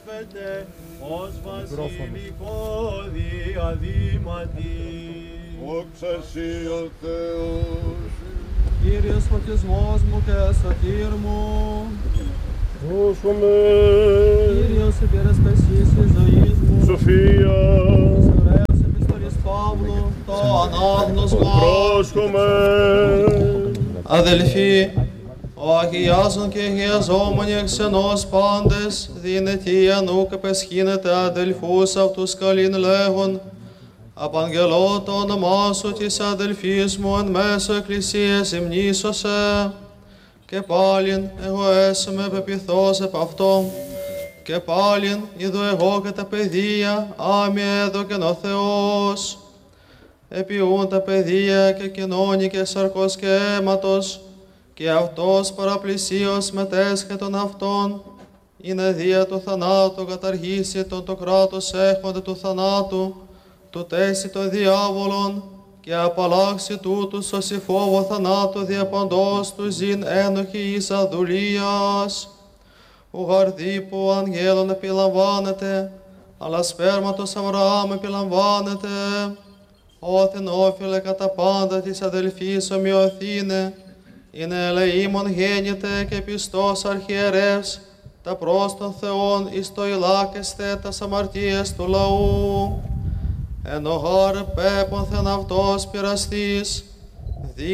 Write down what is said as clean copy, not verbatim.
ως βασιλικό διαδήματι. Δόξα σοι ο Θεός. Κύριος φωτισμός μου και σωτήρ μου, Πρόσχομαι. Κύριος υπηρεσπεσής της ζωής μου, Σοφία. της ωραίας επιστολής Παύλου, το ανάγνωσμα. Πρόσχομαι. Αδελφοί, ο αγιάζων και αγιαζόμενοι εξενός πάντες, δυνετία νουκ επεσχύνεται αδελφούς αυτούς καλήν λέγον, απαγγελώ το όνομά σου της αδελφής μου εν μέσω εκκλησίας υμνήσωσε, και πάλιν εγώ έσομαι πεποιθώς επ' αυτό, και πάλιν είδω εγώ και τα παιδεία, άμοι έδωκεν ο Θεός. Επιούν τα παιδεία και κοινώνει και σαρκός και αίματος, και αυτός παραπλησίως μετέσχε των αυτών, είναι δια του θανάτου καταργήσει τον το κράτος έχοντε του θανάτου, του τέσει το διάβολον, και απαλλάξει τούτους όσοι φόβο θανάτου διαπαντός του ζήν ένοχη εις αδουλίας. Ουγαρδί που αγγέλων επιλαμβάνεται, αλλά σπέρματος Αβραάμ επιλαμβάνεται, όθεν όφιλε κατά πάντα της αδελφής ομοιοθήνε, είναι ελεήμων γέννητε και πιστός αρχιερεύς, τα προς των Θεών εις το ηλάκεστε τας αμαρτίες του λαού. Εν ο γάρ πέπονθεν αυτός πειραστής,